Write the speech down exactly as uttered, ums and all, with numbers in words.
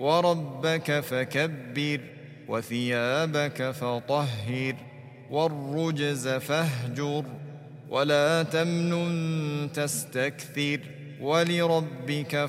وربك فكبر وثيابك فطهر والرجز فاهجر ولا تمنن تستكثر ولربك